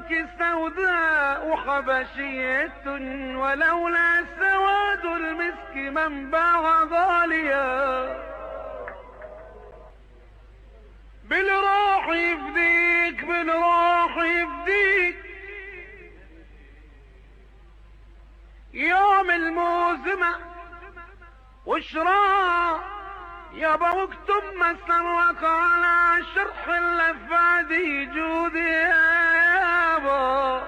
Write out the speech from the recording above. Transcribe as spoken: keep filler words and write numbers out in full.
وجهك سوداء وحبشية، ولولا سواد المسك من باع غاليا. بالروح يفديك بالروح يفديك يوم الموزمة وشراء يابا، واكتب مسرك على شرح اللفادي جودي يابا.